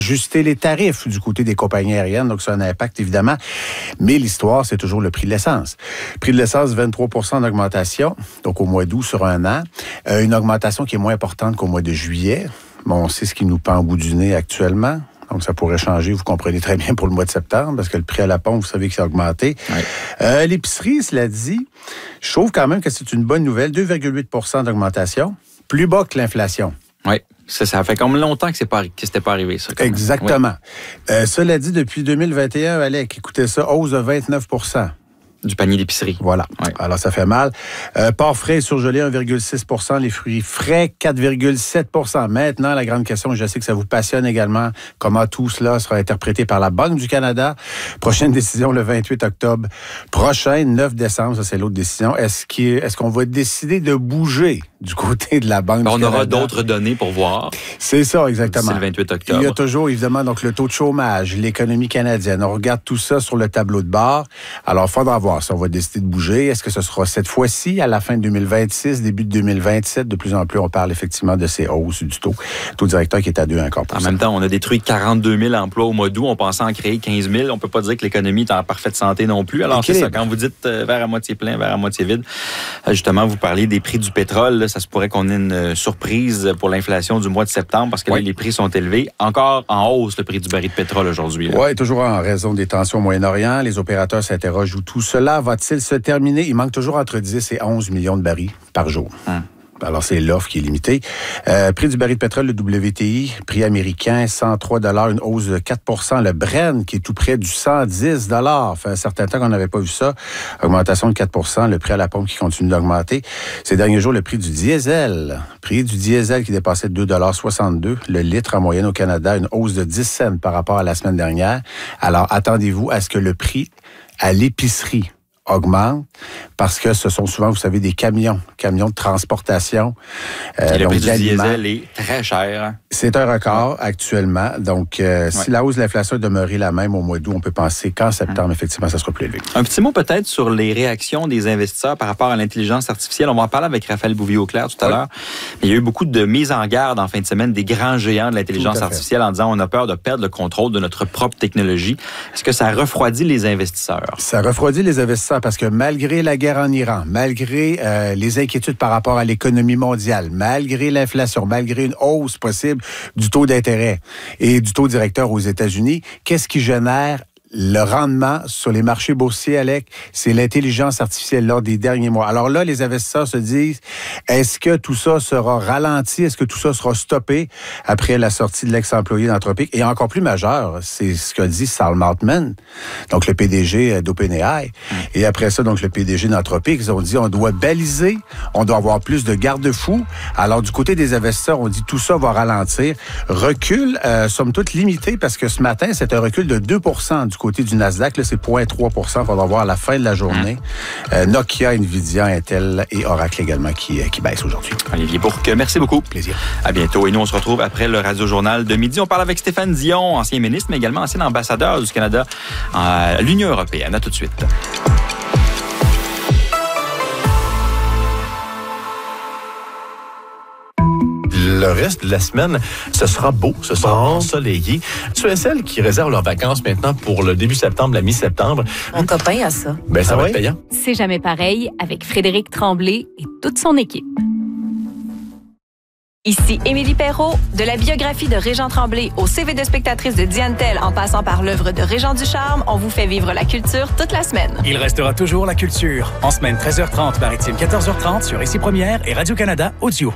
ajuster les tarifs du côté des compagnies aériennes, donc ça a un impact évidemment. Mais l'histoire, c'est toujours le prix de l'essence. Le prix de l'essence, 23 % d'augmentation, donc au mois d'août sur un an. Une augmentation qui est moins importante qu'au mois de juillet. Bon, on sait ce qui nous pend au bout du nez actuellement. Donc, ça pourrait changer, vous comprenez très bien, pour le mois de septembre, parce que le prix à la pompe, vous savez qu'il a augmenté. Oui. L'épicerie, cela dit, je trouve quand même que c'est une bonne nouvelle. 2,8 % d'augmentation, plus bas que l'inflation. Oui, ça fait comme longtemps que c'était pas arrivé, ça. Exactement. Oui. Cela dit, depuis 2021, Alec, écoutez ça, hausse de 29 % du panier d'épicerie. Voilà. Ouais. Alors, ça fait mal. Porc frais et surgelé, 1,6 %. Les fruits frais, 4,7 %. Maintenant, la grande question, je sais que ça vous passionne également, comment tout cela sera interprété par la Banque du Canada. Prochaine décision le 28 octobre prochain, 9 décembre, ça c'est l'autre décision. Est-ce qu'on va décider de bouger du côté de la Banque du Canada? On aura d'autres données pour voir. C'est ça, exactement. C'est le 28 octobre. Il y a toujours, évidemment, donc le taux de chômage, l'économie canadienne. On regarde tout ça sur le tableau de bord. Alors, il faudra voir si on va décider de bouger. Est-ce que ce sera cette fois-ci, à la fin de 2026, début de 2027? De plus en plus, on parle effectivement de ces hausses du taux. Taux directeur qui est à 2,25 %. En même temps, on a détruit 42 000 emplois au mois d'août. On pensait en créer 15 000. On peut pas dire que l'économie est en parfaite santé non plus. Alors, c'est ça. Quand vous dites verre à moitié plein, verre à moitié vide, justement, vous parlez des prix du pétrole. Là, ça se pourrait qu'on ait une surprise pour l'inflation du mois de septembre parce que là, les prix sont élevés. Encore en hausse, le prix du baril de pétrole aujourd'hui. Oui, toujours en raison des tensions au Moyen-Orient. Les opérateurs s'interrogent où tout cela va-t-il se terminer? Il manque toujours entre 10 et 11 millions de barils par jour. Alors, c'est l'offre qui est limitée. Prix du baril de pétrole, le WTI, prix américain, 103 $, une hausse de 4 %. Le Brent, qui est tout près du 110 $. Ça fait un certain temps qu'on n'avait pas vu ça. Augmentation de 4 %. Le prix à la pompe qui continue d'augmenter. Ces derniers jours, le prix du diesel. Prix du diesel qui dépassait 2,62 $. Le litre en moyenne au Canada, une hausse de 10 cents par rapport à la semaine dernière. Alors, attendez-vous à ce que le prix à l'épicerie augmente parce que ce sont souvent, vous savez, des camions de transportation. Et le prix du diesel est très cher. C'est un record actuellement. Donc, si la hausse de l'inflation est demeurée la même au mois d'août, on peut penser qu'en septembre, effectivement, ça sera plus élevé. Un petit mot peut-être sur les réactions des investisseurs par rapport à l'intelligence artificielle. On va en parler avec Raphaël Bouvier-Auclair tout à l'heure. Mais il y a eu beaucoup de mises en garde en fin de semaine des grands géants de l'intelligence artificielle en disant on a peur de perdre le contrôle de notre propre technologie. Est-ce que ça refroidit les investisseurs? Ça refroidit les investisseurs parce que malgré la guerre en Iran, malgré les inquiétudes par rapport à l'économie mondiale, malgré l'inflation, malgré une hausse possible du taux d'intérêt et du taux directeur aux États-Unis, qu'est-ce qui génère le rendement sur les marchés boursiers, Alec? C'est l'intelligence artificielle lors des derniers mois. Alors là, les investisseurs se disent, est-ce que tout ça sera ralenti? Est-ce que tout ça sera stoppé après la sortie de l'ex-employé d'Anthropic? Et encore plus majeur, c'est ce qu'a dit Sam Altman, donc le PDG d'OpenAI. Et après ça, donc le PDG d'Anthropic, ils ont dit, on doit baliser, on doit avoir plus de garde-fous. Alors du côté des investisseurs, on dit tout ça va ralentir. Recul, somme toute limité, parce que ce matin, c'est un recul de 2 % du côté du Nasdaq, là, c'est 0,3 %. On va voir à la fin de la journée. Nokia, Nvidia, Intel et Oracle également qui baissent aujourd'hui. Olivier Bourque, merci beaucoup. Plaisir. À bientôt. Et nous, on se retrouve après le Radio-Journal de midi. On parle avec Stéphane Dion, ancien ministre, mais également ancien ambassadeur du Canada à l'Union européenne. À tout de suite. Le reste de la semaine, ce sera beau, ce sera ensoleillé. Ceux et celles qui réservent leurs vacances maintenant pour le début septembre, la mi-septembre. Mon copain a ça. Ben, ça va être payant. C'est jamais pareil avec Frédéric Tremblay et toute son équipe. Ici Émilie Perrault, de la biographie de Régent Tremblay au CV de spectatrice de Diane Tell en passant par l'œuvre de Régent Ducharme, on vous fait vivre la culture toute la semaine. Il restera toujours la culture. En semaine 13h30, maritime 14h30 sur Ici Première et Radio-Canada Audio.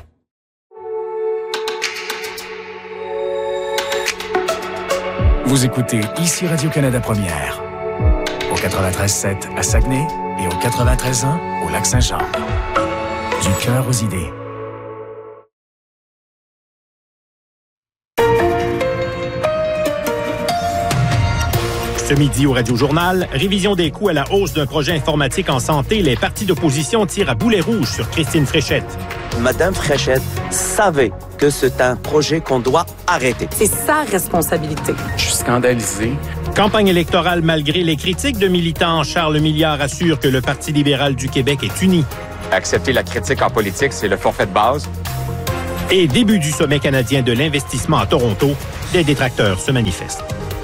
Vous écoutez Ici Radio-Canada Première, au 93.7 à Saguenay et au 93.1 au Lac-Saint-Jean. Du cœur aux idées. Ce midi au Radio-Journal, révision des coûts à la hausse d'un projet informatique en santé. Les partis d'opposition tirent à boulet rouge sur Christine Fréchette. Madame Fréchette savait que c'est un projet qu'on doit arrêter. C'est sa responsabilité. Je suis scandalisé. Campagne électorale malgré les critiques de militants. Charles Milliard assure que le Parti libéral du Québec est uni. Accepter la critique en politique, c'est le forfait de base. Et début du sommet canadien de l'investissement à Toronto, des détracteurs se manifestent.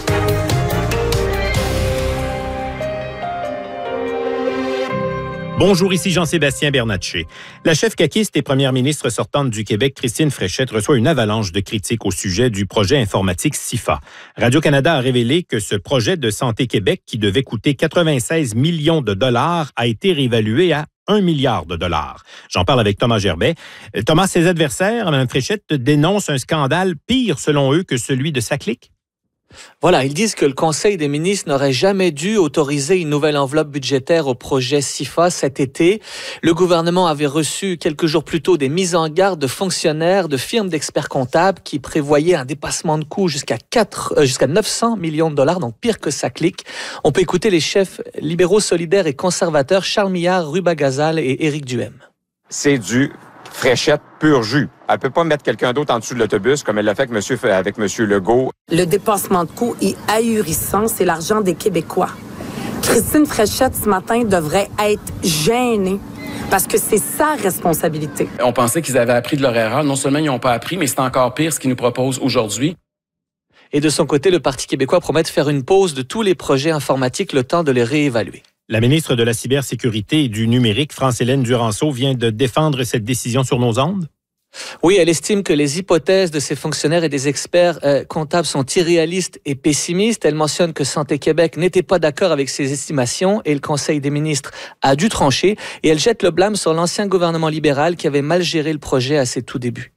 Bonjour, ici Jean-Sébastien Bernatchez. La chef caquiste et première ministre sortante du Québec, Christine Fréchette, reçoit une avalanche de critiques au sujet du projet informatique SIFA. Radio-Canada a révélé que ce projet de Santé Québec, qui devait coûter 96 millions de dollars, a été réévalué à 1 milliard de dollars. J'en parle avec Thomas Gerbet. Thomas, ses adversaires, Mme Fréchette, dénoncent un scandale pire, selon eux, que celui de Saclic? Voilà, ils disent que le Conseil des ministres n'aurait jamais dû autoriser une nouvelle enveloppe budgétaire au projet SIFA cet été. Le gouvernement avait reçu quelques jours plus tôt des mises en garde de fonctionnaires, de firmes d'experts comptables qui prévoyaient un dépassement de coûts jusqu'à 900 millions de dollars, donc pire que Saclic. On peut écouter les chefs libéraux solidaires et conservateurs Charles Millard, Ruba Gazal et Éric Duhem. C'est du Fréchette pur jus. Elle peut pas mettre quelqu'un d'autre en dessous de l'autobus comme elle l'a fait avec M. Legault. Le dépassement de coûts est ahurissant. C'est l'argent des Québécois. Christine Fréchette, ce matin, devrait être gênée parce que c'est sa responsabilité. On pensait qu'ils avaient appris de leur erreur. Non seulement ils n'ont pas appris, mais c'est encore pire ce qu'ils nous proposent aujourd'hui. Et de son côté, le Parti québécois promet de faire une pause de tous les projets informatiques le temps de les réévaluer. La ministre de la Cybersécurité et du Numérique, France-Hélène Duranceau, vient de défendre cette décision sur nos ondes? Oui, elle estime que les hypothèses de ces fonctionnaires et des experts comptables sont irréalistes et pessimistes. Elle mentionne que Santé Québec n'était pas d'accord avec ces estimations et le Conseil des ministres a dû trancher. Et elle jette le blâme sur l'ancien gouvernement libéral qui avait mal géré le projet à ses tout débuts.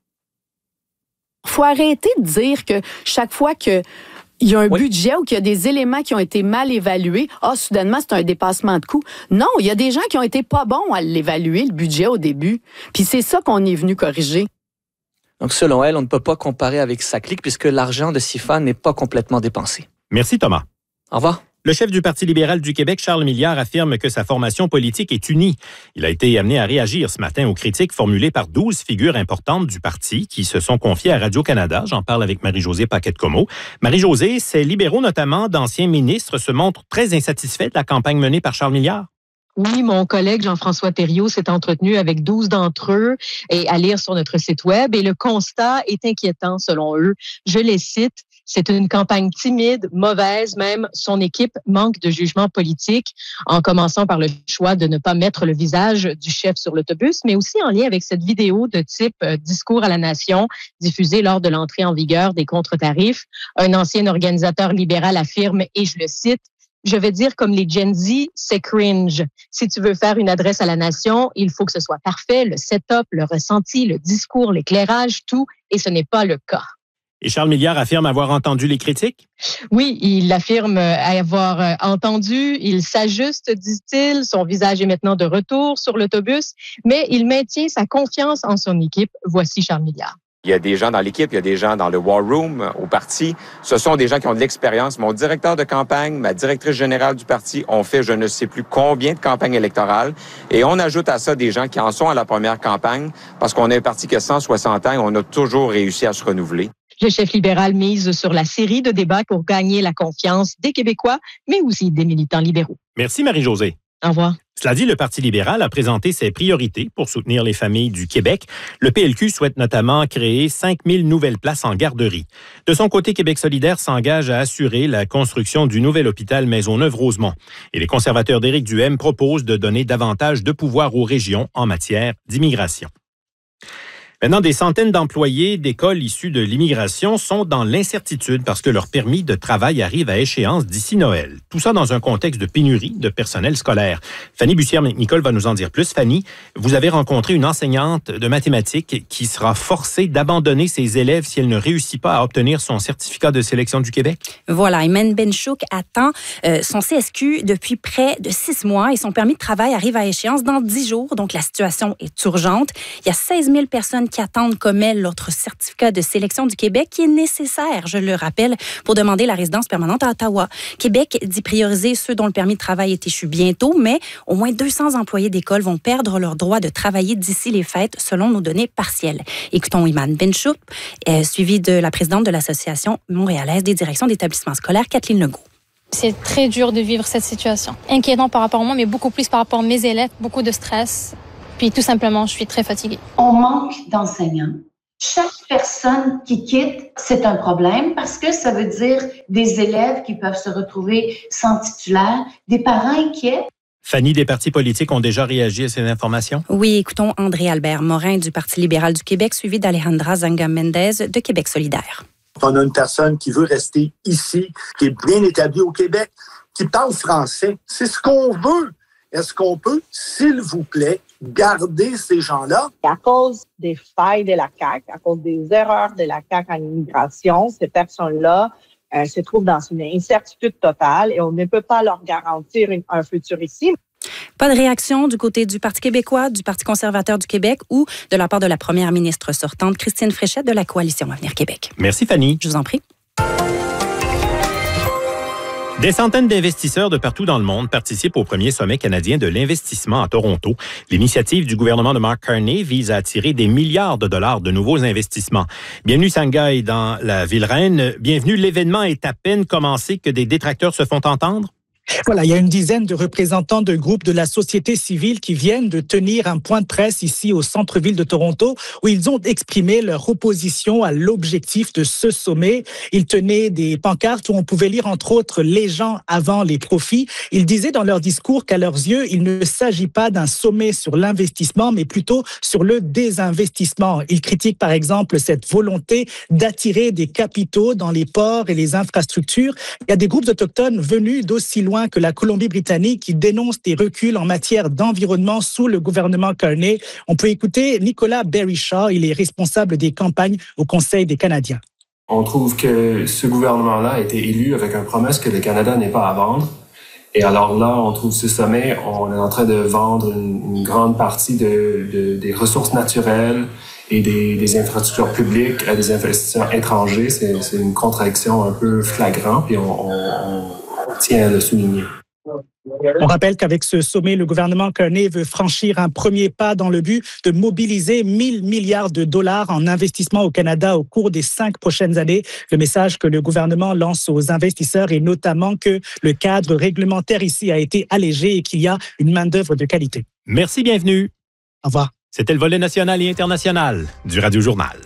Il faut arrêter de dire que chaque fois que il y a un budget ou qu'il y a des éléments qui ont été mal évalués, soudainement, c'est un dépassement de coûts. Non, il y a des gens qui ont été pas bons à l'évaluer, le budget au début. Puis c'est ça qu'on est venu corriger. Donc, selon elle, on ne peut pas comparer avec Saclic puisque l'argent de SIFA n'est pas complètement dépensé. Merci, Thomas. Au revoir. Le chef du Parti libéral du Québec, Charles Milliard, affirme que sa formation politique est unie. Il a été amené à réagir ce matin aux critiques formulées par 12 figures importantes du parti qui se sont confiées à Radio-Canada. J'en parle avec Marie-Josée Paquette-Comeau. Marie-Josée, ces libéraux, notamment d'anciens ministres, se montrent très insatisfaits de la campagne menée par Charles Milliard. Oui, mon collègue Jean-François Thériault s'est entretenu avec 12 d'entre eux et à lire sur notre site web. Et le constat est inquiétant selon eux. Je les cite. C'est une campagne timide, mauvaise même. Son équipe manque de jugement politique, en commençant par le choix de ne pas mettre le visage du chef sur l'autobus, mais aussi en lien avec cette vidéo de type discours à la nation diffusée lors de l'entrée en vigueur des contre-tarifs. Un ancien organisateur libéral affirme, et je le cite, « Je vais dire comme les Gen Z, c'est cringe. Si tu veux faire une adresse à la nation, il faut que ce soit parfait, le setup, le ressenti, le discours, l'éclairage, tout, et ce n'est pas le cas. » Et Charles Milliard affirme avoir entendu les critiques? Oui, il affirme avoir entendu. Il s'ajuste, dit-il. Son visage est maintenant de retour sur l'autobus, mais il maintient sa confiance en son équipe. Voici Charles Milliard. Il y a des gens dans l'équipe, il y a des gens dans le War Room, au parti. Ce sont des gens qui ont de l'expérience. Mon directeur de campagne, ma directrice générale du parti ont fait je ne sais plus combien de campagnes électorales. Et on ajoute à ça des gens qui en sont à la première campagne parce qu'on est un parti qui a 160 ans et on a toujours réussi à se renouveler. Le chef libéral mise sur la série de débats pour gagner la confiance des Québécois, mais aussi des militants libéraux. Merci Marie-Josée. Au revoir. Cela dit, le Parti libéral a présenté ses priorités pour soutenir les familles du Québec. Le PLQ souhaite notamment créer 5 000 nouvelles places en garderie. De son côté, Québec solidaire s'engage à assurer la construction du nouvel hôpital Maisonneuve-Rosemont. Et les conservateurs d'Éric Duhem proposent de donner davantage de pouvoir aux régions en matière d'immigration. Maintenant, des centaines d'employés d'écoles issus de l'immigration sont dans l'incertitude parce que leur permis de travail arrive à échéance d'ici Noël. Tout ça dans un contexte de pénurie de personnel scolaire. Fanny Bussière-Nicole va nous en dire plus. Fanny, vous avez rencontré une enseignante de mathématiques qui sera forcée d'abandonner ses élèves si elle ne réussit pas à obtenir son certificat de sélection du Québec. Voilà, Imen Benchouk attend son CSQ depuis près de 6 mois et son permis de travail arrive à échéance dans 10 jours. Donc, la situation est urgente. Il y a 16 000 personnes qui attendent comme elle notre certificat de sélection du Québec qui est nécessaire, je le rappelle, pour demander la résidence permanente à Ottawa. Québec dit prioriser ceux dont le permis de travail est échu bientôt, mais au moins 200 employés d'école vont perdre leur droit de travailler d'ici les fêtes, selon nos données partielles. Écoutons Iman Benchouk, suivi de la présidente de l'Association montréalaise des directions d'établissements scolaires, Kathleen Legault. C'est très dur de vivre cette situation. Inquiétant par rapport à moi, mais beaucoup plus par rapport à mes élèves, beaucoup de stress. Puis tout simplement, je suis très fatiguée. On manque d'enseignants. Chaque personne qui quitte, c'est un problème parce que ça veut dire des élèves qui peuvent se retrouver sans titulaire, des parents inquiets. Fanny, des partis politiques ont déjà réagi à ces informations? Oui, écoutons André-Albert Morin du Parti libéral du Québec, suivi d'Alejandra Zanga-Mendez de Québec solidaire. On a une personne qui veut rester ici, qui est bien établie au Québec, qui parle français. C'est ce qu'on veut. Est-ce qu'on peut, s'il vous plaît, garder ces gens-là? À cause des failles de la CAQ, à cause des erreurs de la CAQ en immigration, ces personnes-là se trouvent dans une incertitude totale et on ne peut pas leur garantir un futur ici. Pas de réaction du côté du Parti québécois, du Parti conservateur du Québec ou de la part de la première ministre sortante, Christine Fréchette, de la Coalition Avenir Québec. Merci, Fanny. Je vous en prie. Des centaines d'investisseurs de partout dans le monde participent au premier sommet canadien de l'investissement à Toronto. L'initiative du gouvernement de Mark Carney vise à attirer des milliards de dollars de nouveaux investissements. Bienvenue Sangai dans la ville reine. Bienvenue, l'événement est à peine commencé que des détracteurs se font entendre? Voilà, il y a une dizaine de représentants de groupes de la société civile qui viennent de tenir un point de presse ici au centre-ville de Toronto où ils ont exprimé leur opposition à l'objectif de ce sommet. Ils tenaient des pancartes où on pouvait lire entre autres « Les gens avant les profits ». Ils disaient dans leur discours qu'à leurs yeux, il ne s'agit pas d'un sommet sur l'investissement, mais plutôt sur le désinvestissement. Ils critiquent par exemple cette volonté d'attirer des capitaux dans les ports et les infrastructures. Il y a des groupes autochtones venus d'aussi loin que la Colombie-Britannique qui dénonce des reculs en matière d'environnement sous le gouvernement Carney. On peut écouter Nicolas Berry-Shaw, il est responsable des campagnes au Conseil des Canadiens. On trouve que ce gouvernement-là a été élu avec une promesse que le Canada n'est pas à vendre. Et alors là, on trouve ce sommet, on est en train de vendre une grande partie des ressources naturelles et des infrastructures publiques à des investisseurs étrangers. C'est une contradiction un peu flagrante et on tient à le souligner. On rappelle qu'avec ce sommet, le gouvernement Carney veut franchir un premier pas dans le but de mobiliser 1 000 milliards de dollars en investissement au Canada au cours des 5 prochaines années. Le message que le gouvernement lance aux investisseurs est notamment que le cadre réglementaire ici a été allégé et qu'il y a une main-d'œuvre de qualité. Merci, bienvenue. Au revoir. C'était le volet national et international du Radio Journal.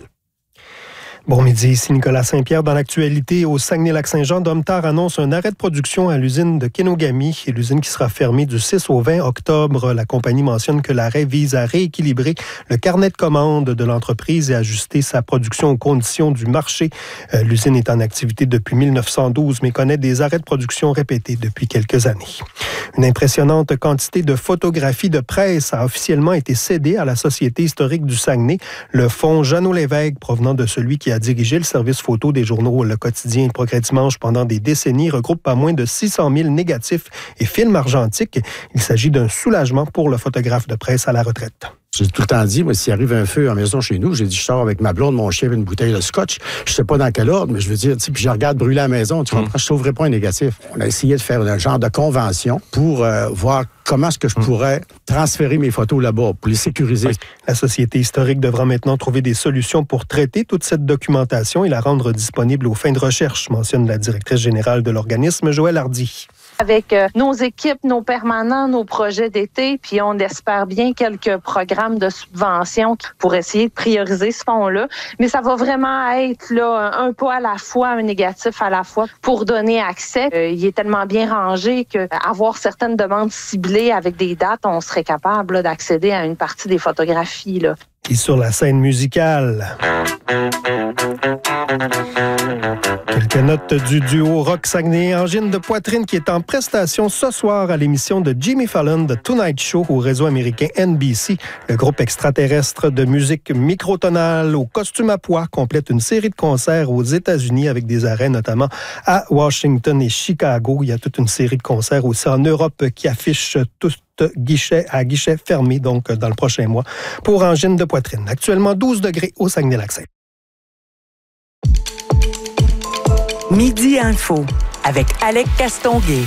Bon midi, ici Nicolas Saint-Pierre. Dans l'actualité, au Saguenay-Lac-Saint-Jean, Domtar annonce un arrêt de production à l'usine de Kenogami, l'usine qui sera fermée du 6 au 20 octobre. La compagnie mentionne que l'arrêt vise à rééquilibrer le carnet de commandes de l'entreprise et ajuster sa production aux conditions du marché. L'usine est en activité depuis 1912, mais connaît des arrêts de production répétés depuis quelques années. Une impressionnante quantité de photographies de presse a officiellement été cédée à la Société historique du Saguenay. Le fonds Jeannot-Lévesque, provenant de celui qui a dirigé le service photo des journaux Le Quotidien et Le Progrès Dimanche pendant des décennies, regroupe pas moins de 600 000 négatifs et films argentiques. Il s'agit d'un soulagement pour le photographe de presse à la retraite. J'ai tout le temps dit, moi, s'il arrive un feu en maison chez nous, j'ai dit, je sors avec ma blonde, mon chien, une bouteille de scotch. Je sais pas dans quel ordre, mais je veux dire, tu sais, puis je regarde brûler la maison, tu comprends, je sauverai pas un négatif. On a essayé de faire un genre de convention pour voir comment est-ce que je pourrais transférer mes photos là-bas, pour les sécuriser. La Société historique devra maintenant trouver des solutions pour traiter toute cette documentation et la rendre disponible aux fins de recherche, mentionne la directrice générale de l'organisme, Joëlle Hardy. Avec nos équipes, nos permanents, nos projets d'été, puis on espère bien quelques programmes de subvention pour essayer de prioriser ce fonds-là. Mais ça va vraiment être là un pas à la fois, un négatif à la fois pour donner accès. Il est tellement bien rangé qu'avoir certaines demandes ciblées avec des dates, on serait capable là, d'accéder à une partie des photographies. Là. Et sur la scène musicale, quelques notes du duo rock Saguenay, Angine de Poitrine, qui est en prestation ce soir à l'émission de Jimmy Fallon, The Tonight Show, au réseau américain NBC. Le groupe extraterrestre de musique microtonale au costume à pois complète une série de concerts aux États-Unis avec des arrêts notamment à Washington et Chicago. Il y a toute une série de concerts aussi en Europe qui affichent tous guichet à guichet fermé, donc dans le prochain mois, pour Angine de Poitrine. Actuellement 12 degrés au Saguenay-Lac-Saint. Midi Info avec Alec Castonguay.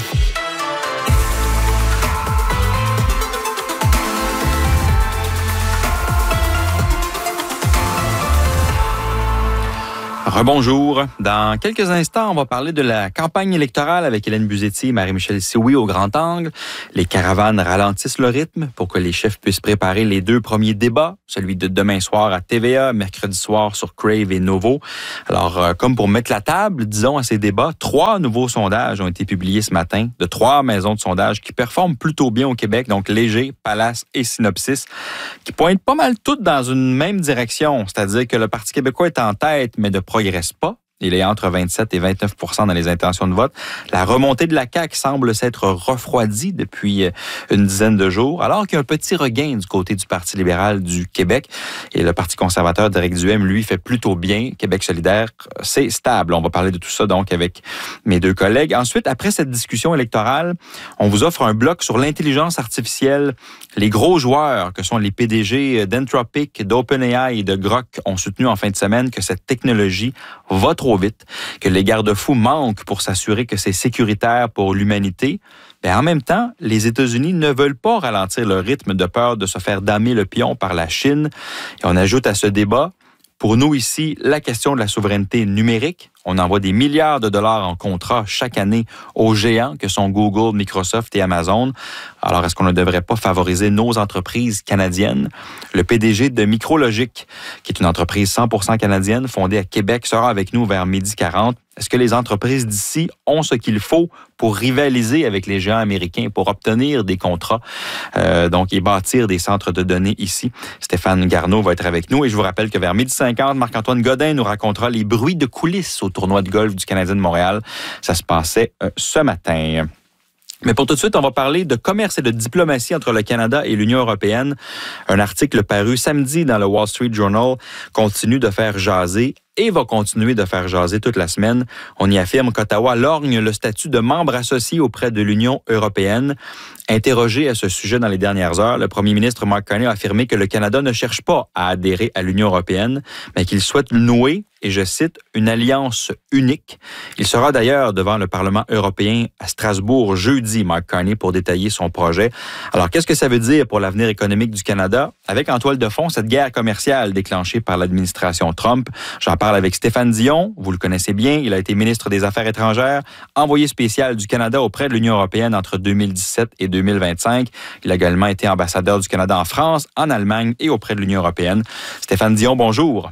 Rebonjour. Dans quelques instants, on va parler de la campagne électorale avec Hélène Buzetti et Marie-Michel Sioui au Grand Angle. Les caravanes ralentissent le rythme pour que les chefs puissent préparer les 2 premiers débats, celui de demain soir à TVA, mercredi soir sur Crave et Novo. Alors, comme pour mettre la table, disons, à ces débats, 3 nouveaux sondages ont été publiés ce matin de 3 maisons de sondage qui performent plutôt bien au Québec, donc Léger, Palace et Synopsis, qui pointent pas mal toutes dans une même direction, c'est-à-dire que le Parti québécois est en tête, mais ne progresse pas. Il est entre 27 et 29 % dans les intentions de vote. La remontée de la CAQ semble s'être refroidie depuis une dizaine de jours, alors qu'il y a un petit regain du côté du Parti libéral du Québec. Et le Parti conservateur d'Éric Duhaime, lui, fait plutôt bien. Québec solidaire, c'est stable. On va parler de tout ça donc avec mes 2 collègues. Ensuite, après cette discussion électorale, on vous offre un bloc sur l'intelligence artificielle. Les gros joueurs, que sont les PDG d'Anthropic, d'OpenAI et de Grok, ont soutenu en fin de semaine que cette technologie va trop vite, que les garde-fous manquent pour s'assurer que c'est sécuritaire pour l'humanité. Mais en même temps, les États-Unis ne veulent pas ralentir le rythme de peur de se faire damer le pion par la Chine. Et on ajoute à ce débat, pour nous ici, la question de la souveraineté numérique. On envoie des milliards de dollars en contrats chaque année aux géants que sont Google, Microsoft et Amazon. Alors, est-ce qu'on ne devrait pas favoriser nos entreprises canadiennes? Le PDG de Micrologic, qui est une entreprise 100% canadienne fondée à Québec, sera avec nous vers 12h40. Est-ce que les entreprises d'ici ont ce qu'il faut pour rivaliser avec les géants américains, pour obtenir des contrats, donc et bâtir des centres de données ici? Stéphane Garneau va être avec nous et je vous rappelle que vers 12h50, Marc-Antoine Godin nous racontera les bruits de coulisses au tournoi de golf du Canadien de Montréal. Ça se passait ce matin. Mais pour tout de suite, on va parler de commerce et de diplomatie entre le Canada et l'Union européenne. Un article paru samedi dans le Wall Street Journal continue de faire jaser et va continuer de faire jaser toute la semaine. On y affirme qu'Ottawa lorgne le statut de membre associé auprès de l'Union européenne. Interrogé à ce sujet dans les dernières heures, le premier ministre Mark Carney a affirmé que le Canada ne cherche pas à adhérer à l'Union européenne, mais qu'il souhaite nouer, et je cite, une alliance unique. Il sera d'ailleurs devant le Parlement européen à Strasbourg jeudi, Mark Carney, pour détailler son projet. Alors, qu'est-ce que ça veut dire pour l'avenir économique du Canada? Avec en toile de fond cette guerre commerciale déclenchée par l'administration Trump. J'en parle avec Stéphane Dion, vous le connaissez bien, il a été ministre des Affaires étrangères, envoyé spécial du Canada auprès de l'Union européenne entre 2017 et 2025. Il a également été ambassadeur du Canada en France, en Allemagne et auprès de l'Union européenne. Stéphane Dion, bonjour.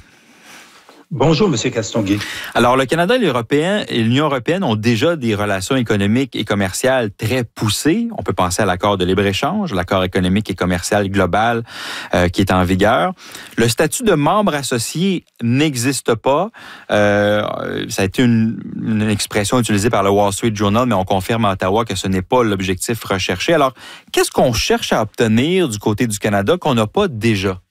Bonjour, M. Castonguay. Alors, le Canada et l'Union européenne ont déjà des relations économiques et commerciales très poussées. On peut penser à l'accord de libre-échange, l'accord économique et commercial global qui est en vigueur. Le statut de membre associé n'existe pas. Ça a été une expression utilisée par le Wall Street Journal, mais on confirme à Ottawa que ce n'est pas l'objectif recherché. Alors, qu'est-ce qu'on cherche à obtenir du côté du Canada qu'on n'a pas déjà?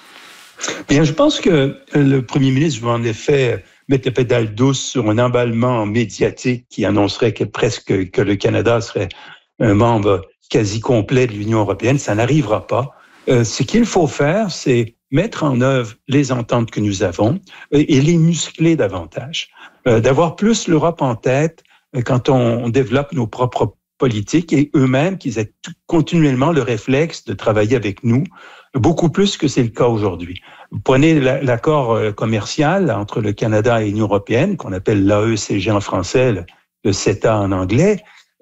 Bien, je pense que le premier ministre va en effet mettre la pédale douce sur un emballement médiatique qui annoncerait que le Canada serait un membre quasi complet de l'Union européenne. Ça n'arrivera pas. Ce qu'il faut faire, c'est mettre en œuvre les ententes que nous avons et les muscler davantage. D'avoir plus l'Europe en tête quand on développe nos propres politiques et eux-mêmes qu'ils aient continuellement le réflexe de travailler avec nous, beaucoup plus que c'est le cas aujourd'hui. Vous prenez l'accord commercial entre le Canada et l'Union européenne, qu'on appelle l'AECG en français, le CETA en anglais.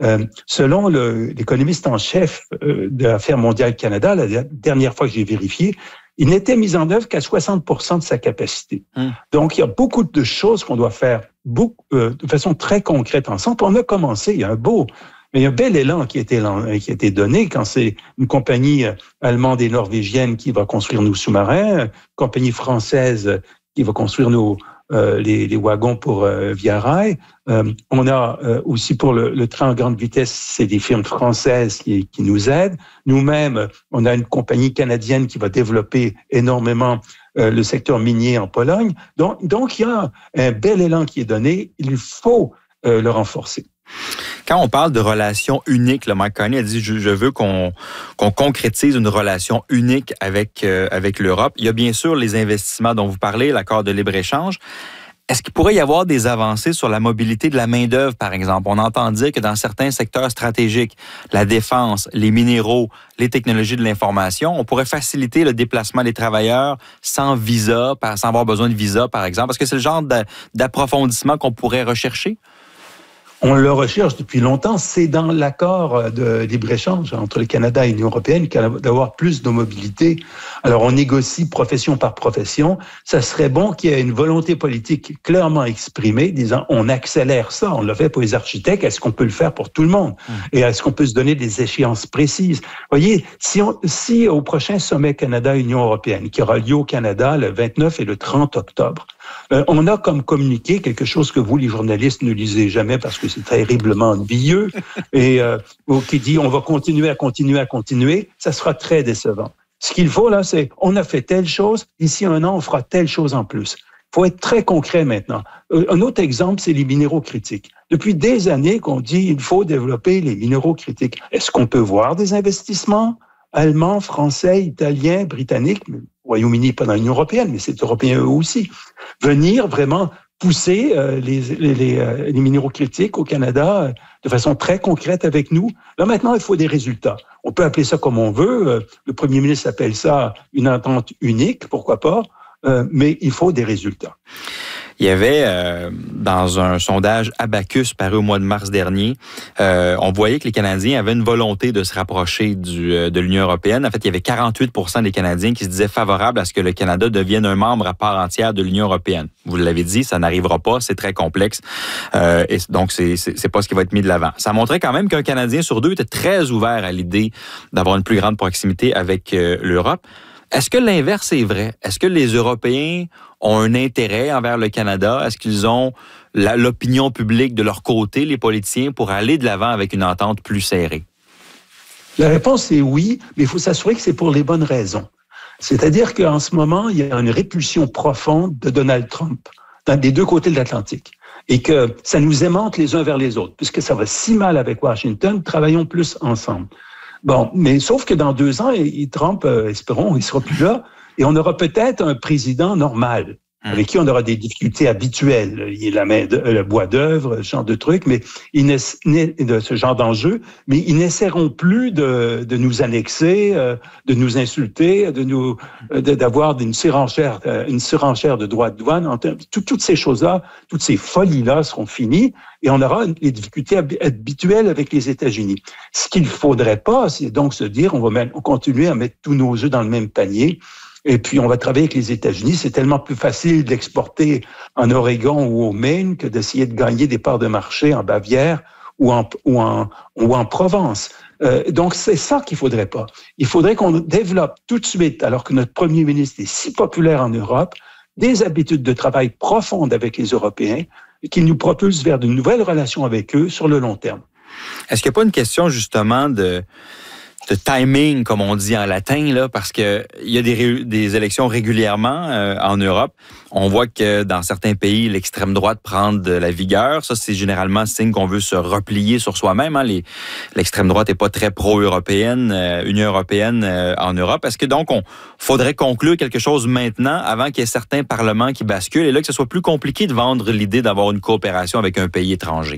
Selon l'économiste en chef de l'Affaires mondiales Canada, la dernière fois que j'ai vérifié, il n'était mis en œuvre qu'à 60% de sa capacité. Donc, il y a beaucoup de choses qu'on doit faire de façon très concrète ensemble. On a commencé, il y a un bel élan qui a été donné quand c'est une compagnie allemande et norvégienne qui va construire nos sous-marins, une compagnie française qui va construire les wagons pour Via Rail. On a aussi pour le train en grande vitesse, c'est des firmes françaises qui nous aident. Nous-mêmes, on a une compagnie canadienne qui va développer énormément le secteur minier en Pologne. Donc, il y a un bel élan qui est donné. Il faut le renforcer. Quand on parle de relations uniques, Mike Carney a dit je veux qu'on concrétise une relation unique avec l'Europe. Il y a bien sûr les investissements dont vous parlez, l'accord de libre-échange. Est-ce qu'il pourrait y avoir des avancées sur la mobilité de la main-d'œuvre, par exemple? On entend dire que dans certains secteurs stratégiques, la défense, les minéraux, les technologies de l'information, on pourrait faciliter le déplacement des travailleurs sans visa, sans avoir besoin de visa, par exemple. Est-ce que c'est le genre d'approfondissement qu'on pourrait rechercher? On le recherche depuis longtemps. C'est dans l'accord de libre-échange entre le Canada et l'Union européenne d'avoir plus de mobilité. Alors, on négocie profession par profession. Ça serait bon qu'il y ait une volonté politique clairement exprimée, disant on accélère ça. On l'a fait pour les architectes. Est-ce qu'on peut le faire pour tout le monde? Et est-ce qu'on peut se donner des échéances précises? Vous voyez, si au prochain sommet Canada-Union européenne, qui aura lieu au Canada le 29 et le 30 octobre, on a comme communiqué quelque chose que vous, les journalistes, ne lisez jamais parce que c'est terriblement ennuyeux et qui dit on va continuer, ça sera très décevant. Ce qu'il faut là, c'est on a fait telle chose, d'ici un an, on fera telle chose en plus. Il faut être très concret maintenant. Un autre exemple, c'est les minéraux critiques. Depuis des années qu'on dit il faut développer les minéraux critiques. Est-ce qu'on peut voir des investissements allemands, français, italiens, britanniques, Royaume-Uni, pas dans l'Union européenne, mais c'est européen eux aussi, venir vraiment pousser les minéraux critiques au Canada de façon très concrète avec nous. Là, maintenant, il faut des résultats. On peut appeler ça comme on veut. Le premier ministre appelle ça une entente unique, pourquoi pas, mais il faut des résultats. Il y avait, dans un sondage Abacus paru au mois de mars dernier, on voyait que les Canadiens avaient une volonté de se rapprocher de l'Union européenne. En fait, il y avait 48% des Canadiens qui se disaient favorables à ce que le Canada devienne un membre à part entière de l'Union européenne. Vous l'avez dit, ça n'arrivera pas, c'est très complexe. Et donc, c'est pas ce qui va être mis de l'avant. Ça montrait quand même qu'un Canadien sur deux était très ouvert à l'idée d'avoir une plus grande proximité avec l'Europe. Est-ce que l'inverse est vrai? Est-ce que les Européens ont un intérêt envers le Canada? Est-ce qu'ils ont l'opinion publique de leur côté, les politiciens, pour aller de l'avant avec une entente plus serrée? La réponse est oui, mais il faut s'assurer que c'est pour les bonnes raisons. C'est-à-dire qu'en ce moment, il y a une répulsion profonde de Donald Trump des deux côtés de l'Atlantique et que ça nous aimante les uns vers les autres. Puisque ça va si mal avec Washington, travaillons plus ensemble. Bon, mais sauf que dans 2 ans, Trump, espérons, il sera plus là, et on aura peut-être un président normal, avec qui on aura des difficultés habituelles. Il a le bois d'œuvre, ce genre de trucs, mais de ce genre d'enjeux, mais ils n'essaieront plus de nous annexer, de nous insulter, d'avoir une surenchère de droits de douane. Toutes ces choses-là, toutes ces folies-là seront finies. Et on aura les difficultés habituelles avec les États-Unis. Ce qu'il ne faudrait pas, c'est donc se dire on va continuer à mettre tous nos œufs dans le même panier. Et puis, on va travailler avec les États-Unis. C'est tellement plus facile d'exporter en Oregon ou au Maine que d'essayer de gagner des parts de marché en Bavière ou en Provence. Donc, c'est ça qu'il ne faudrait pas. Il faudrait qu'on développe tout de suite, alors que notre premier ministre est si populaire en Europe, des habitudes de travail profondes avec les Européens qui nous propulsent vers de nouvelles relations avec eux sur le long terme. Est-ce qu'il n'y a pas une question justement de timing, comme on dit en latin, là, parce que il y a des élections régulièrement en Europe. On voit que dans certains pays, l'extrême droite prend de la vigueur. Ça, c'est généralement signe qu'on veut se replier sur soi-même. Hein. L'extrême droite n'est pas très pro-européenne, Union européenne en Europe. Est-ce que donc, on faudrait conclure quelque chose maintenant avant qu'il y ait certains parlements qui basculent et là que ce soit plus compliqué de vendre l'idée d'avoir une coopération avec un pays étranger?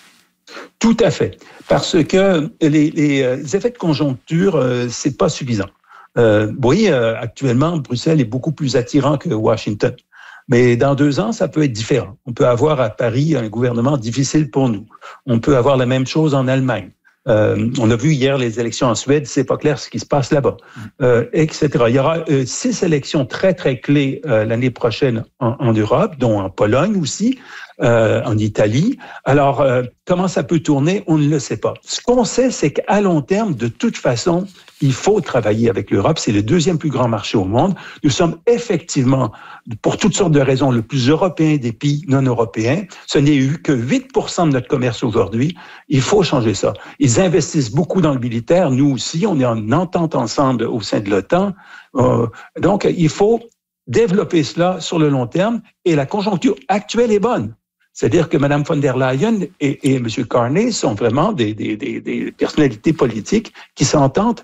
Tout à fait, parce que les effets de conjoncture, c'est pas suffisant. Oui, actuellement, Bruxelles est beaucoup plus attirant que Washington. Mais dans 2 ans, ça peut être différent. On peut avoir à Paris un gouvernement difficile pour nous. On peut avoir la même chose en Allemagne. On a vu hier les élections en Suède, c'est pas clair ce qui se passe là-bas, etc. Il y aura 6 élections très, très clés l'année prochaine en Europe, dont en Pologne aussi, en Italie. Alors, comment ça peut tourner? On ne le sait pas. Ce qu'on sait, c'est qu'à long terme, de toute façon, il faut travailler avec l'Europe. C'est le 2e plus grand marché au monde. Nous sommes effectivement, pour toutes sortes de raisons, le plus européen des pays non européens. Ce n'est eu que 8% de notre commerce aujourd'hui. Il faut changer ça. Ils investissent beaucoup dans le militaire. Nous aussi, on est en entente ensemble au sein de l'OTAN. Donc, il faut développer cela sur le long terme. Et la conjoncture actuelle est bonne. C'est-à-dire que Mme von der Leyen et M. Carney sont vraiment des personnalités politiques qui s'entendent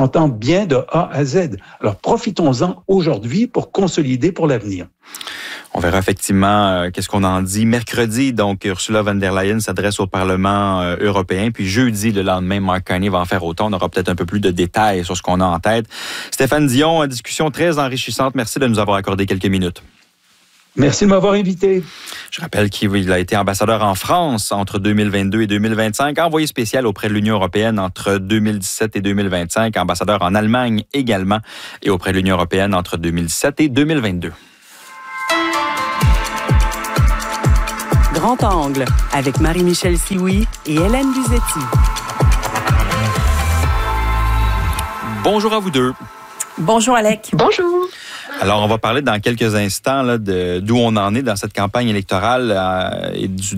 bien de A à Z. Alors, profitons-en aujourd'hui pour consolider pour l'avenir. On verra effectivement qu'est-ce qu'on en dit. Mercredi, donc, Ursula von der Leyen s'adresse au Parlement européen. Puis jeudi, le lendemain, Mark Carney va en faire autant. On aura peut-être un peu plus de détails sur ce qu'on a en tête. Stéphane Dion, discussion très enrichissante. Merci de nous avoir accordé quelques minutes. Merci de m'avoir invité. Je rappelle qu'il a été ambassadeur en France entre 2022 et 2025, envoyé spécial auprès de l'Union européenne entre 2017 et 2025, ambassadeur en Allemagne également et auprès de l'Union européenne entre 2017 et 2022. Grand Angle avec Marie-Michel Sioui et Hélène Buzetti. Bonjour à vous deux. Bonjour Alec. Bonjour. Alors, on va parler dans quelques instants là, d'où on en est dans cette campagne électorale et du